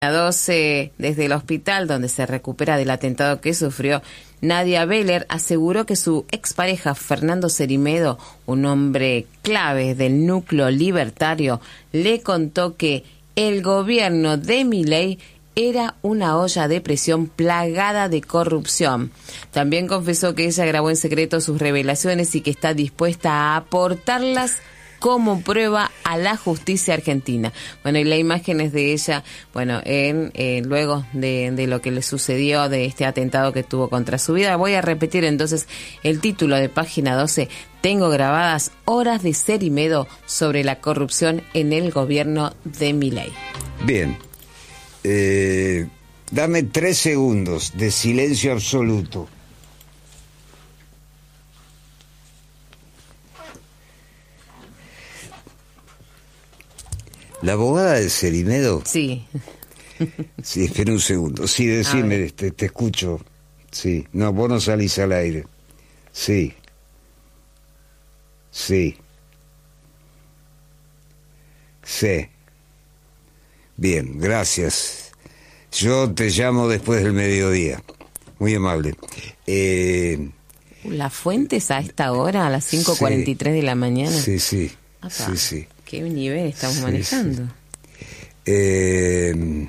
12, desde el hospital donde se recupera del atentado que sufrió, Nadia Beller aseguró que su expareja Fernando Cerimedo, un hombre clave del núcleo libertario, le contó que el gobierno de Milei era una olla de presión plagada de corrupción. También confesó que ella grabó en secreto sus revelaciones y que está dispuesta a aportarlas como prueba a la justicia argentina. Bueno, y la imagen es de ella, bueno, luego de lo que le sucedió, de este atentado que tuvo contra su vida. Voy a repetir entonces el título de página 12. Tengo grabadas horas de Cerimedo sobre la corrupción en el gobierno de Milei. Bien. Dame 3 segundos de silencio absoluto. ¿La abogada de Cerimedo? Sí. Sí, espera un segundo. Sí, decime, te escucho. Sí. No, vos no salís al aire. Sí. Sí. Sí. Bien, gracias. Yo te llamo después del mediodía. Muy amable. ¿La Fuentes a esta hora, a las 5:43 de la mañana? Sí, sí. Apa, sí, sí. ¿Qué nivel estamos Sí, manejando? Sí.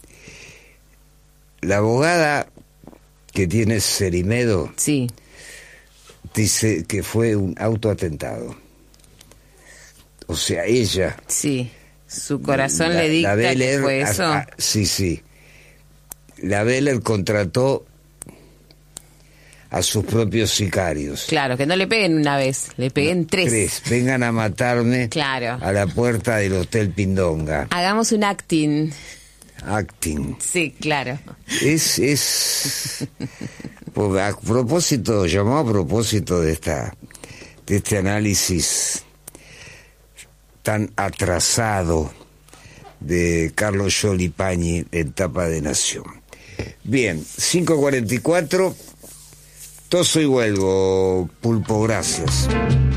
La abogada que tiene Cerimedo, sí, dice que fue un autoatentado. O sea, ella... Sí, su corazón le dicta Beller, que fue eso. Sí, sí. La Beller contrató a sus propios sicarios. Claro, que no le peguen una vez, le peguen 3. 3, vengan a matarme Claro. a la puerta del Hotel Pindonga. Hagamos un acting. Acting. Sí, claro. Pues a propósito, llamó a propósito de este análisis tan atrasado de Carlos Yolipagni en Tapa de Nación. Bien, 5:44. Toso y vuelvo, Pulpo, gracias.